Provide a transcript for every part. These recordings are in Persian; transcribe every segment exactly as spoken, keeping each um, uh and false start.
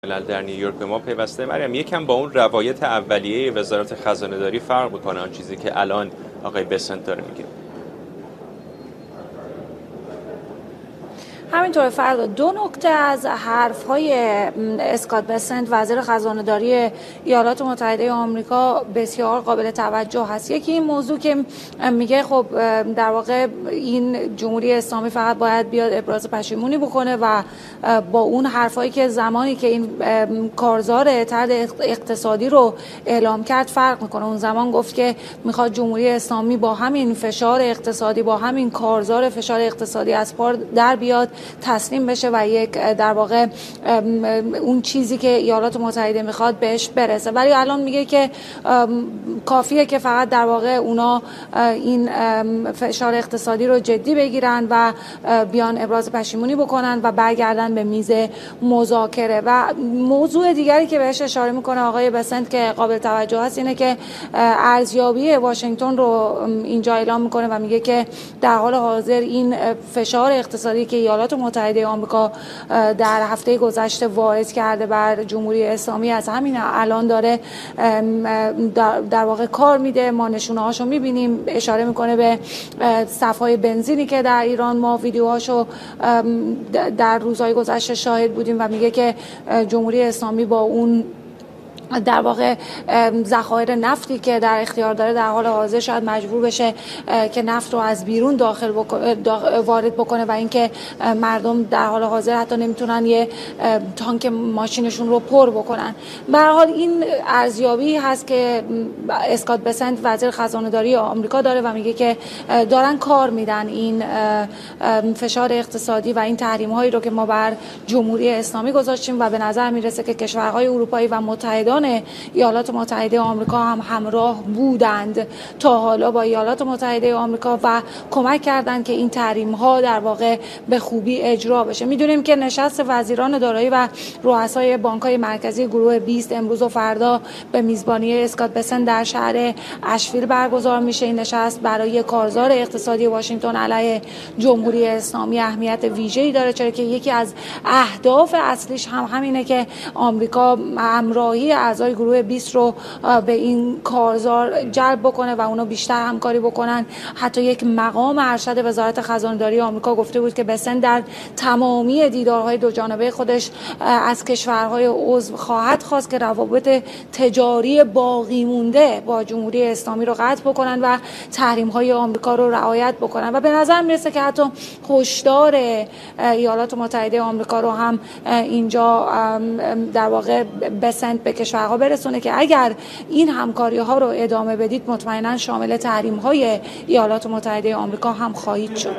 ملل در نیویورک به ما پیوسته. مریم، یکم با اون روایت اولیه وزارت خزانه‌داری فرق میکنه آن چیزی که الان آقای بسنت داره میگه؟ همینطور فردا دو نکته از حرف‌های اسکات بسنت وزیر خزانه‌داری ایالات متحده آمریکا بسیار قابل توجه هست. یکی این موضوع که میگه خب در واقع این جمهوری اسلامی فقط باید بیاد ابراز پشیمونی بکنه و با اون حرفایی که زمانی که این کارزار طرد اقتصادی رو اعلام کرد فرق میکنه. اون زمان گفت که میخواد جمهوری اسلامی با همین فشار اقتصادی، با همین کارزار فشار اقتصادی از پار در بیاد، تسلیم بشه و یک در واقع اون چیزی که ایالات متحده میخواد بهش برسه. ولی الان میگه که کافیه که فقط در واقع اونا این فشار اقتصادی رو جدی بگیرن و بیان ابراز پشیمونی بکنن و برگردن به میز مذاکره. و موضوع دیگری که بهش اشاره میکنه آقای بسنت که قابل توجه هست اینه که ارزیابی واشنگتن رو اینجا اعلام میکنه و میگه که در حال حاضر این فشار اقتصادی که ایالات متحده آمریکا در هفته گذشته وارد کرده بر جمهوری اسلامی از همین الان داره در واقع کار میده. ما نشونه هاشو میبینیم. اشاره میکنه به صفهای بنزینی که در ایران ما ویدیوهاشو در روزهای گذشته شاهد بودیم و میگه که جمهوری اسلامی با اون در واقع ذخایر نفتی که در اختیار داره در حال حاضر شاید مجبور بشه که نفت رو از بیرون داخل بکنه، وارد بکنه و اینکه مردم در حال حاضر حتی نمیتونن یه تانک ماشینشون رو پر بکنن. به هر حال این ارزیابی هست که اسکات بسنت وزیر خزانه‌داری آمریکا داره و میگه که دارن کار میدن این فشار اقتصادی و این تحریم‌هایی رو که ما بر جمهوری اسلامی گذاشتیم و به نظر میرسه که کشورهای اروپایی و متحدان ایالات متحده آمریکا هم همراه بودند تا حالا با ایالات متحده آمریکا و کمک کردند که این تحریم ها در واقع به خوبی اجرا بشه. میدونیم که نشست وزیران دارایی و رؤسای بانک های مرکزی گروه بیست امروز و فردا به میزبانی اسکات بسنت در شهر اشویل برگزار میشه. این نشست برای کارزار اقتصادی واشنگتن علیه جمهوری اسلامی اهمیت ویژه‌ای داره، چرا که یکی از اهداف اصلیش هم همینه که آمریکا همراهی اعضای گروه بیست رو به این کارزار جلب بکنه و اونا بیشتر همکاری بکنن. حتی یک مقام ارشد وزارت خزانه‌داری آمریکا گفته بود که بسنت در تمامی دیدارهای دو جانبه خودش از کشورهای عضو خواهد خواست که روابط تجاری باقی مونده با جمهوری اسلامی رو قطع بکنن و تحریم‌های آمریکا رو رعایت بکنن. و به نظر میرسه که حتی هشدار ایالات متحده آمریکا رو هم اینجا در واقع بسنت به کشورها برسونه که اگر این همکاری ها رو ادامه بدید مطمئنا شامل تحریم های ایالات متحده آمریکا هم خواهید شد.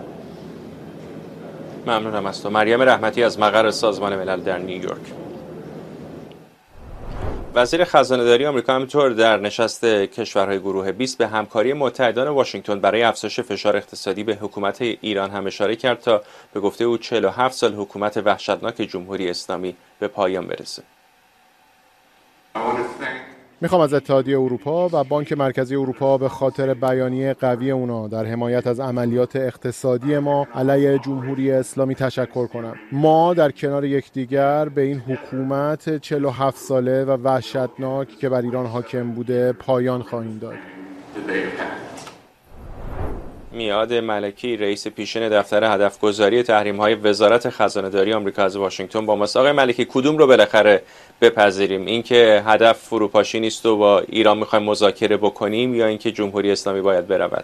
ممنونم از تو. مریم رحمتی از مقر سازمان ملل در نیویورک. وزیر خزانه‌داری آمریکا همینطور در نشست کشورهای گروه بیست به همکاری متحدان واشنگتن برای افزایش فشار اقتصادی به حکومت ایران هم اشاره کرد تا به گفته او چهل و هفت سال حکومت وحشتناک جمهوری اسلامی به پایان برسه. میخوام از اتحادیه اروپا و بانک مرکزی اروپا به خاطر بیانیه قوی اونا در حمایت از عملیات اقتصادی ما علیه جمهوری اسلامی تشکر کنم. ما در کنار یکدیگر به این حکومت چهل و هفت ساله و وحشتناک که بر ایران حاکم بوده پایان خواهیم داد. میاد ملکی رئیس پیشین دفتر هدفگذاری تحریم‌های وزارت خزانه‌داری آمریکا از واشنگتن با ماست. آقای ملکی، کدوم رو بالاخره بپذیریم؟ اینکه هدف فروپاشی نیست و با ایران می‌خوایم مذاکره بکنیم یا اینکه جمهوری اسلامی باید برود؟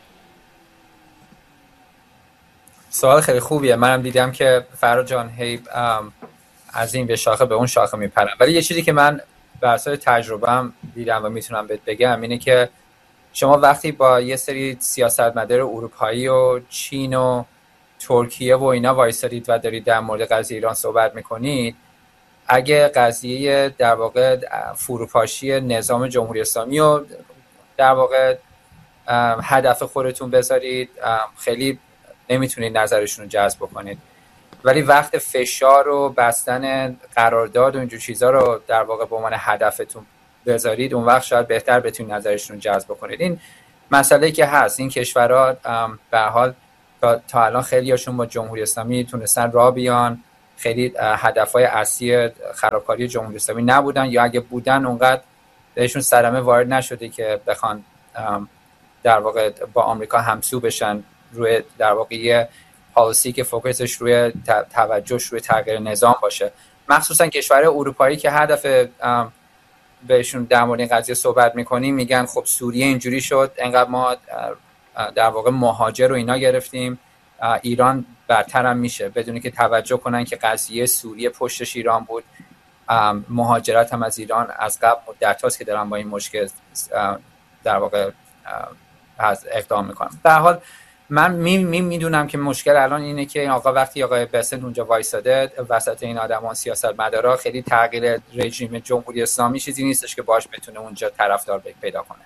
سوال خیلی خوبیه. منم دیدم که فراد جان هی از این به شاخه به اون شاخه میپرم، ولی یه چیزی که من بر اساس تجربه‌ام دیدم و میتونم بهت بگم اینه که شما وقتی با یه سری سیاستمدار اروپایی و چین و ترکیه و اینا وایسادید و دارید در مورد قضیه ایران صحبت میکنید، اگه قضیه در واقع فروپاشی نظام جمهوری اسلامی رو در واقع هدف خودتون بذارید، خیلی نمیتونید نظرشون رو جذب بکنید. ولی وقت فشار و بستن قرارداد و اینجور چیزا رو در واقع به عنوان هدفتون بذارید، اون وقت شاید بهتر بتونید نظرشون جذب بکنید. این مسئله که هست، این کشورها به هر حال تا, تا الان خیلی هاشون با جمهوری اسلامی تونستن راه بیان، خیلی هدفهای اصلی خرابکاری جمهوری اسلامی نبودن، یا اگه بودن اونقدر بهشون صدمه وارد نشده که بخوان در واقع با آمریکا همسو بشن روی در واقع یه پالیسی که فوکسش روی توجهش روی تغییر نظام باشه. مخصوصا کشورهای اروپایی که هدف بهشون در مورد این قضیه صحبت میکنیم میگن خب سوریه اینجوری شد، انقدر ما در واقع مهاجر و اینا گرفتیم، ایران برتر هم میشه، بدونی که توجه کنن که قضیه سوریه پشتش ایران بود. مهاجرت هم از ایران از قبل مدت هاست که دارن با این مشکل در واقع از اقدام میکنن. در حال من می میدونم که مشکل الان اینه که این آقا وقتی آقای بسنت اونجا وایساده وسط این آدمان سیاستمدارا، خیلی تغییر رژیم جمهوری اسلامی چیزی نیستش که باش بتونه اونجا طرفدار پیدا کنه.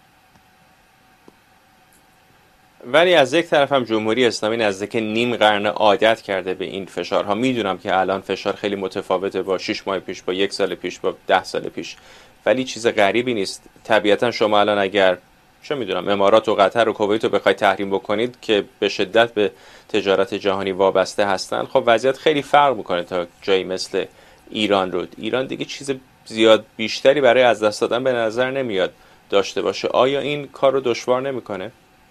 ولی از یک طرف هم جمهوری اسلامی نزدیک نیم قرن عادت کرده به این فشارها. میدونم که الان فشار خیلی متفاوته با شش ماه پیش، با یک سال پیش، با ده سال پیش، ولی چیز غریبی نیست. طبیعتا شما الان اگر چه میدونم امارات و قطر و کویت رو بخواید تحریم بکنید که به شدت به تجارت جهانی وابسته هستن، خب وضعیت خیلی فرق میکنه تا جایی مثل ایران رو. ایران دیگه چیز زیاد بیشتری برای از دست دادن به نظر نمیاد داشته باشه. آیا این کار رو دشوار نمیکنه؟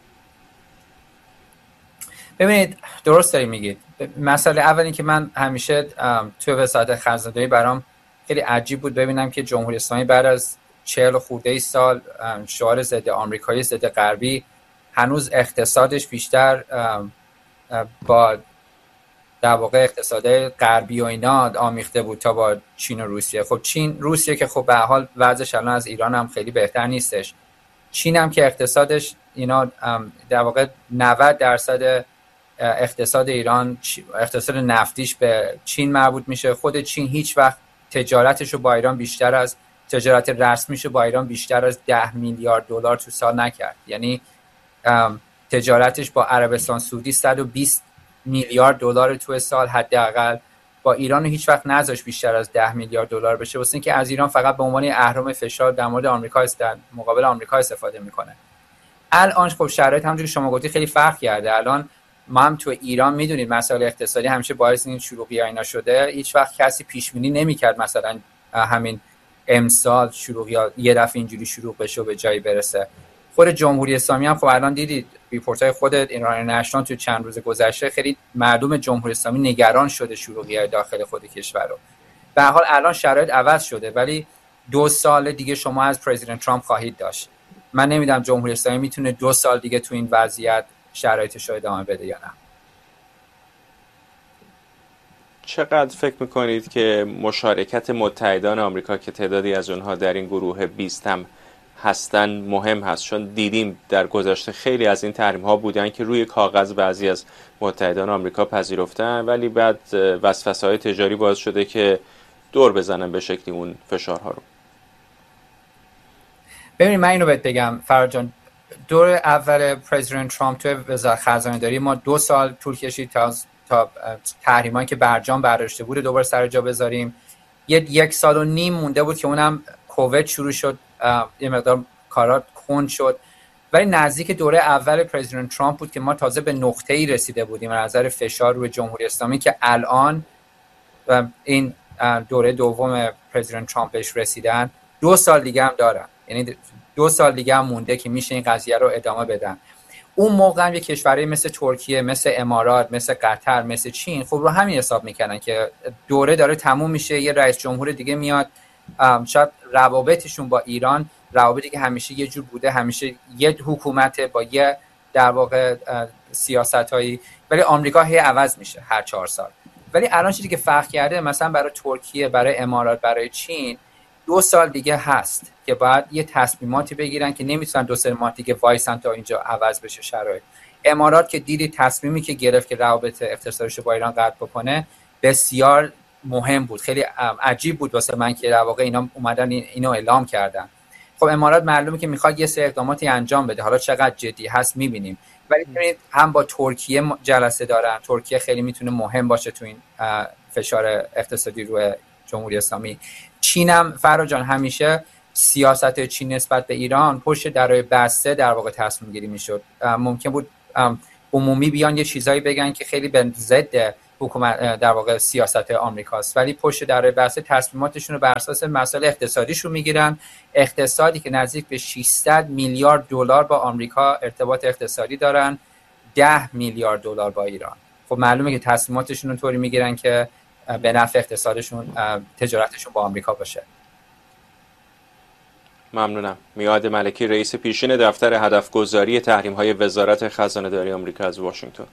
ببینید درست داری میگید. مسئله اول این که من همیشه توی وزارت خزانه‌داری برام خیلی عجیب بود ببینم که جمهوری اسلامی بعد از چهل خورده ای سال شعار ضد آمریکایی، ضد غربی، هنوز اقتصادش بیشتر با در واقع اقتصاد غربی و اینا آمیخته بود تا با چین و روسیه. خب چین روسیه که خب به هر حال وضعش الان از ایران هم خیلی بهتر نیستش. چین هم که اقتصادش اینا در واقع نود درصد اقتصاد ایران، اقتصاد نفتیش به چین مربوط میشه. خود چین هیچ وقت تجارتش رو با ایران بیشتر از تجارت رسمیش با ایران بیشتر از ده میلیارد دلار تو سال نکرد. یعنی تجارتش با عربستان سعودی صد و بیست میلیارد دلار تو سال حداقل، با ایران هیچ وقت نذاشت بیشتر از ده میلیارد دلار بشه، واسه اینکه از ایران فقط به عنوان اهرم فشار در مورد آمریکا است، در مقابل آمریکا استفاده میکنه. الان خب شرایط همونجوری که شما گفتی خیلی فرق کرده. الان ما هم تو ایران میدونید مسائل اقتصادی همیشه باعث این شلوغی ها اینا شده. هیچ وقت کسی پیش بینی نمیکرد مثلا همین امسال شلوغی ها یه دفعه اینجوری شروع بشه و به جایی برسه. خود جمهوری اسلامی هم خب الان دیدید ریپورت‌های خود ایران نشنال تو چند روز گذشته خیلی مردم جمهوری اسلامی نگران شده شلوغی‌های داخل خود کشور رو. به هر حال الان شرایط عوض شده، ولی دو سال دیگه شما از پرزیدنت ترامپ خواهید داشت. من نمیدونم جمهوری اسلامی میتونه دو سال دیگه تو این وضعیت شرایطش رو ادامه بده یا نه. چقدر فکر میکنید که مشارکت متحدان آمریکا که تعدادی از اونها در این گروه بیست هم هستن مهم هست؟ چون دیدیم در گذشته خیلی از این تحریم ها بودن که روی کاغذ بعضی از متحدان آمریکا پذیرفتن، ولی بعد وسوسه های تجاری باعث شده که دور بزنن به شکلی اون فشارها رو. ببینید من اینو بهت بگم فراد جان، دور اول پرزیدنت ترامپ توی وزارت خزانه داری ما دو سال طول کشید تا تا تحریمایی که برجام برداشته بود دوباره سر جا بذاریم. یه یک سال و نیم مونده بود که اونم کووید شروع شد، یه مقدار کارات کند شد، ولی نزدیک دوره اول پرزیدنت ترامپ بود که ما تازه به نقطه‌ای رسیده بودیم از نظر فشار روی جمهوری اسلامی که الان این دوره دوم پرزیدنت ترامپ بهش رسیدن. دو سال دیگه هم دارن، یعنی دو سال دیگه هم مونده که میشه این قضیه رو ادامه بدن. اون موقع هم یه کشوری مثل ترکیه، مثل امارات، مثل قطر، مثل چین خب رو همین حساب میکنن که دوره داره تموم میشه، یه رئیس جمهور دیگه میاد. شاید روابطشون با ایران روابطی که همیشه یه جور بوده، همیشه یه حکومت با یه در واقع سیاستایی، ولی آمریکا هی عوض میشه هر چهار سال. ولی الان چیزی که فرق کرده مثلا برای ترکیه، برای امارات، برای چین دو سال دیگه هست که باید یه تصمیماتی بگیرن که نمیتونن دو سه ماه دیگه وایسن تا اینجا عوض بشه شرایط. امارات که دیدی تصمیمی که گرفت که روابط اقتصادیش با ایران قطع بکنه بسیار مهم بود. خیلی عجیب بود واسه من که در واقع اینا اومدن اینو اعلام کردن. خب امارات معلومه که میخواد یه سری اقداماتی انجام بده، حالا چقدر جدی هست میبینیم. ولی ببینید هم با ترکیه جلسه دارن، ترکیه خیلی میتونه مهم باشه تو این فشار اقتصادی روی جمهوری اسلامی. چین هم فرا جان همیشه سیاست چین نسبت به ایران پشت درای بسته در واقع تصمیم گیری میشد. ممکن بود عمومی بیان یه چیزایی بگن که خیلی به ضد حکومت در واقع سیاست آمریکاست، ولی پشت در بحث تصمیماتشون رو بر اساس مسائل اقتصادیشون میگیرن. اقتصادی که نزدیک به ششصد میلیارد دلار با آمریکا ارتباط اقتصادی دارن، ده میلیارد دلار با ایران. خب معلومه که تصمیماتشون رو طوری میگیرن که به نفع اقتصادشون، تجارتشون با آمریکا باشه. ممنونم. میعاد ملکی، رئیس پیشین دفتر هدفگذاری تحریم‌های وزارت خزانه‌داری آمریکا از واشنگتن.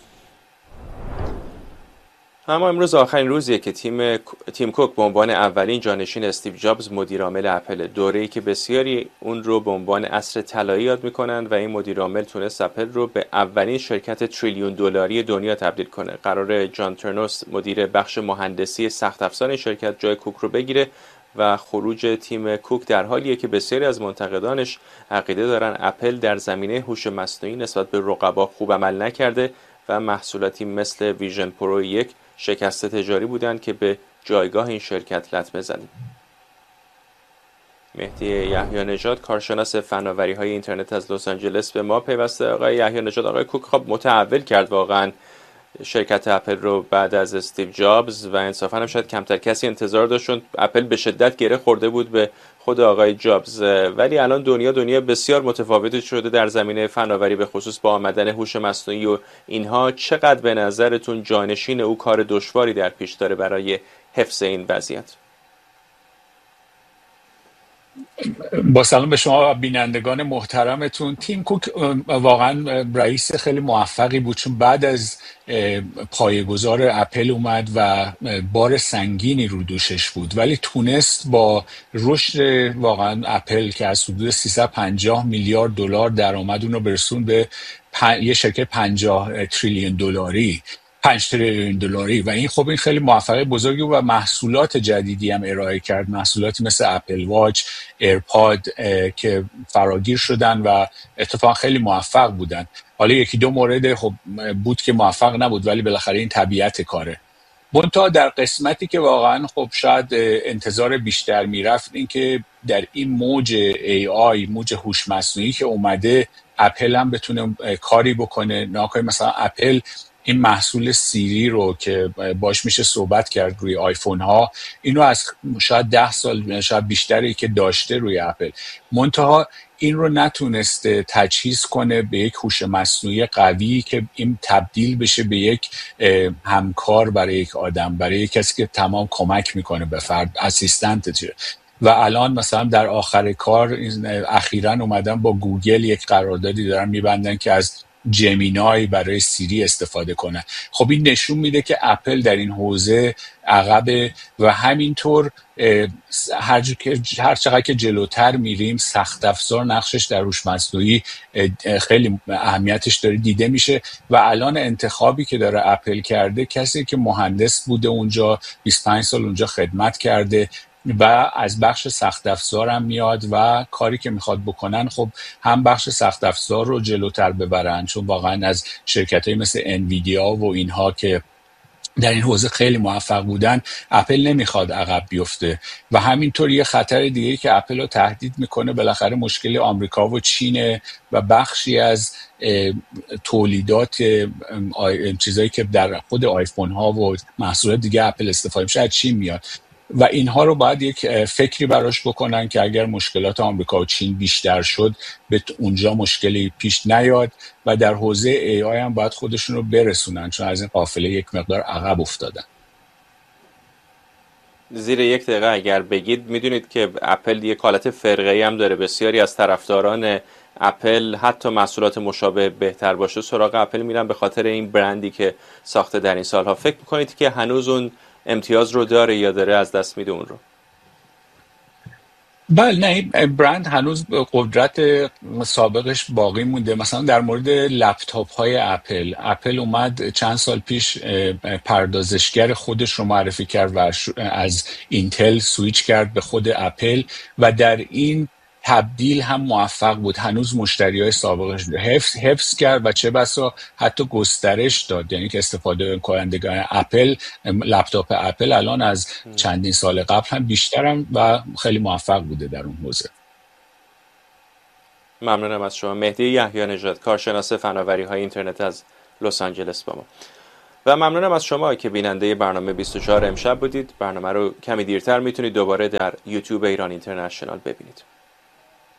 اما امروز آخرین روزیه که تیم تیم کوک به عنوان اولین جانشین استیو جابز مدیر عامل اپل، دوره‌ای که بسیاری اون رو به عنوان عصر طلایی یاد می‌کنند و این مدیر عامل تونست اپل رو به اولین شرکت تریلیون دلاری دنیا تبدیل کنه. قرار جان ترنوس مدیر بخش مهندسی سخت افزار این شرکت جای کوک رو بگیره و خروج تیم کوک در حالیه که بسیاری از منتقدانش عقیده دارن اپل در زمینه هوش مصنوعی نسبت به رقبا خوب عمل نکرده و محصولاتی مثل ویژن پرو یک شکست تجاری بودند که به جایگاه این شرکت لطمه زد. مهدی یحیی نژاد، کارشناس فناوری‌های اینترنت از لس آنجلس، به ما پیوسته. آقای یحیی نژاد، آقای کوک خب متحول کرد واقعا شرکت اپل رو بعد از استیو جابز و انصافا هم شاید کمتر کسی انتظار داشت، چون اپل به شدت گره خورده بود به خود آقای جابز. ولی الان دنیا دنیا بسیار متفاوتی شده در زمینه فناوری، به خصوص با آمدن هوش مصنوعی و اینها. چقدر به نظرتون جانشین او کار دشواری در پیش داره برای حفظ این وضعیت؟ با سلام به شما بینندگان محترمتون. تیم کوک واقعا رئیس خیلی موفقی بود، چون بعد از پایه‌گذار اپل اومد و بار سنگینی رو دوشش بود، ولی تونست با رشد واقعا اپل که از حدود سیصد و پنجاه میلیارد دلار درآمد اون رو برسون به پن... یه شرکت پنجاه تریلیون دلاری پنج تریلیون دلاری و این خب این خیلی موفقیت بزرگی بود و محصولات جدیدی هم ارائه کرد، محصولاتی مثل اپل واچ، ایرپاد که فراگیر شدن و اتفاقا خیلی موفق بودن. حالا یکی دو مورد خب بود که موفق نبود، ولی بالاخره این طبیعت کاره. منتها در قسمتی که واقعا خب شاید انتظار بیشتر میرفت این که در این موج ای آی، موج هوش مصنوعی که اومده، اپل هم بتونه کاری بکنه. ناکای مثلا اپل این محصول سیری رو که باش میشه صحبت کرد روی آیفون ها، اینو از شاید ده سال شاید بیشتری که داشته روی اپل، منتها این رو نتونسته تجهیز کنه به یک هوش مصنوعی قوی که این تبدیل بشه به یک همکار برای یک آدم، برای یک کسی که تمام کمک میکنه به فرد، اسیستنت. و الان مثلا در آخر کار اخیراً اومدن با گوگل یک قراردادی دارن میبندن که از جمینای برای سیری استفاده کنه. خب این نشون میده که اپل در این حوزه عقبه و همینطور هر هر چقدر که جلوتر میریم سخت افزار نقشش در هوش مصنوعی خیلی اهمیتش داره دیده میشه و الان انتخابی که داره اپل کرده کسی که مهندس بوده اونجا، بیست و پنج سال اونجا خدمت کرده و از بخش سخت افزار هم میاد و کاری که میخواد بکنن خب هم بخش سخت افزار رو جلوتر ببرن، چون واقعا از شرکتایی مثل انویدیا و اینها که در این حوزه خیلی موفق بودن اپل نمیخواد عقب بیفته. و همینطور یه خطر دیگه که اپل رو تهدید میکنه بالاخره مشکل آمریکا و چین و بخشی از تولیدات چیزایی که در خود آیفون ها و محصولات دیگه اپل استفاده میشه از چین میاد و اینها رو باید یک فکری براش بکنن که اگر مشکلات آمریکا و چین بیشتر شد به اونجا مشکلی پیش نیاد و در حوزه ای آی هم باید خودشون رو برسونن، چون از این قافله یک مقدار عقب افتادن. زیر یک دقیقه اگر بگید، میدونید که اپل یک حالت فرقه‌ای هم داره، بسیاری از طرفداران اپل حتی محصولات مشابه بهتر باشه سراغ اپل میرن به خاطر این برندی که ساخته در این سالها. فکر میکنید که هنوز اون امتیاز رو داره یا داره از دست میده اون رو؟ بله، نه، برند هنوز قدرت سابقش باقی مونده. مثلا در مورد لپتاپ های اپل، اپل اومد چند سال پیش پردازشگر خودش رو معرفی کرد و از اینتل سویچ کرد به خود اپل و در این تبدیل هم موفق بود. هنوز مشتریای سابقش حفظ حفظ کرد و چه بسا حتی گسترش داد، یعنی که استفاده کنندگان اپل، لپتاپ اپل الان از چندین سال قبل هم بیشتر هم و خیلی موفق بوده در اون حوزه. ممنونم از شما. مهدی یحیی نژاد، کارشناس فناوری‌های اینترنت از لس آنجلس با ما. و ممنونم از شما که بیننده برنامه بیست و چهار امشب بودید. برنامه رو کمی دیرتر میتونید دوباره در یوتیوب ایران اینترنشنال ببینید.